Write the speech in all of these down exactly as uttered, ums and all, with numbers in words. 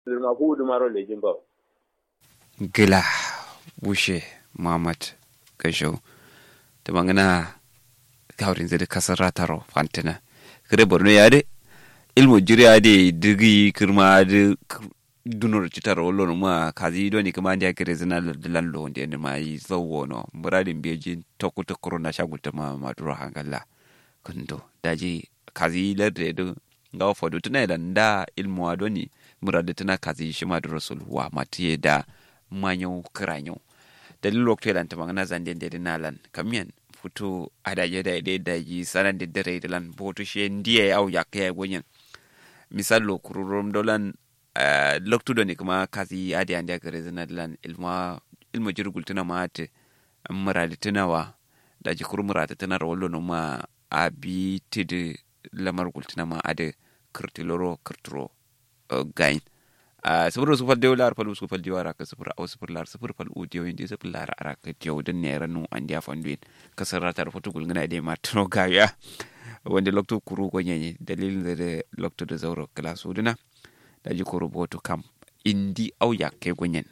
ma fu du maro le jimba gila bushe Muhammad Gasho ta mangana gaurin zai kasar rataro fantina kare borno ya de ilmu jiri ya de digi kirma de dunor citar olon ma kazi do ni kuma ndiya kire zina lan lo ndi ma yi zawo no muradin beji tokuta corona shaguta ma maduro hangalla kundo daji kazi ladde do ngaw fodo tuna da nda ilmu adoni murade tuna kazi shi maduro sulwa matiye da manyo kiranyo dalil lokto lan tamangana zande de nalan kamyen futu adaje da ide daji sanan de dare de lan boto she ndiye au yakaya gonyen misal lo kururum dolan Uh, loktu do ni kuma kasi adi andi akare zina dilan ilma ilma jirgul tuna maate muradi tuna wa da jikur muradi tuna rawolo no ma abi tidi lamar gul tuna ma ade kirtiloro kirturo uh, gain uh, sufur sufur de lar palu sufur de wara ka sufur au sufur lar sufur pal udiyo indi sufur lar ara ka tiyo den ne ranu andi afanduin kasarata fotu gul ngana de matno gaya wanda loktu kuru ko nyenyi dalilin de loktu de zawro class udina da ji ko rubutu kam indi au yakke gunyen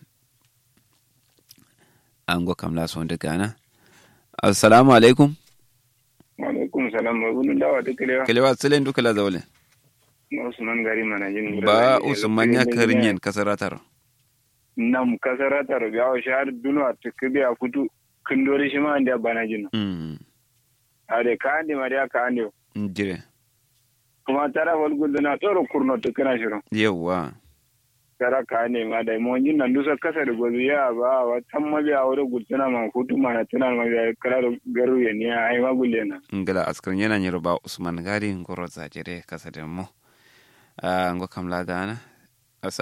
an go kam la son de gana assalamu alaikum wa alaikum salam wa gunu dawa de kelewa kelewa selen du kala zawle usman gari mana jin ba usman ya karinyen kasaratar nam kasaratar ga o shar dunu atkibi akutu kindori shima anda bana jin mm ade kandi mariya kandi ndire kuma tara wal gudana tsoro kurno to kana shiro yawa tara ka ne ma da mo jin nan dusa kasa da gozu ya ba wa tamma bi a wuri gudana man hutu mana tana ma da kala garu ya ne ai ma gullena ngala askar yana nyiro ba usman gari ngoro zajere kasa da mo a ngo kam la gana